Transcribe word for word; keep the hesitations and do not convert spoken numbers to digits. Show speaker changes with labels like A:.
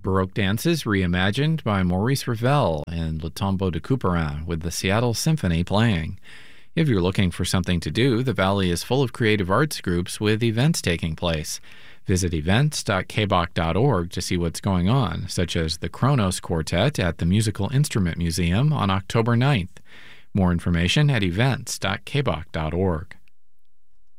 A: Baroque dances reimagined by Maurice Ravel and Le Tombeau de Couperin with the Seattle Symphony playing. If you're looking for something to do, the Valley is full of creative arts groups with events taking place. Visit events dot k b o c dot org to see what's going on, such as the Kronos Quartet at the Musical Instrument Museum on October ninth. More information at events dot k b o c dot org.